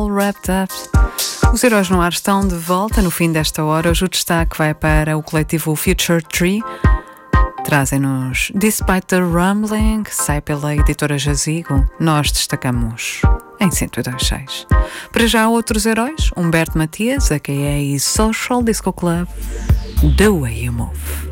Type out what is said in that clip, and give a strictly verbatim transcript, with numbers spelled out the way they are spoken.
All Wrapped Up. Os Heróis no Ar estão de volta no fim desta hora. Hoje o destaque vai para o coletivo Future Tree. Trazem-nos Despite the Rumbling, sai pela editora Jazigo. Nós destacamos em cento e dois ponto seis. Para já outros heróis, Humberto Matias, a K A Social Disco Club, The Way You Move.